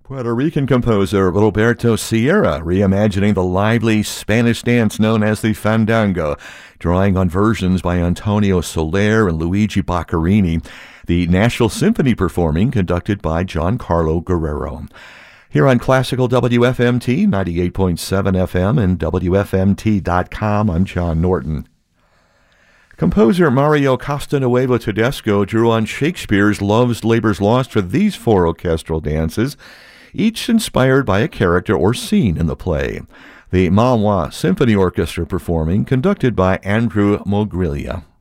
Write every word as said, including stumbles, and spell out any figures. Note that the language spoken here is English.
Puerto Rican composer Roberto Sierra reimagining the lively Spanish dance known as the fandango, drawing on versions by Antonio Soler and Luigi Boccherini. The Nashville Symphony performing, conducted by Giancarlo Guerrero. Here on Classical W F M T, ninety-eight point seven F M and W F M T dot com, I'm John Norton. Composer Mario Castelnuovo Tedesco drew on Shakespeare's Love's Labour's Lost for these four orchestral dances, each inspired by a character or scene in the play. The Malinois Symphony Orchestra performing, conducted by Andrew Mogrilya.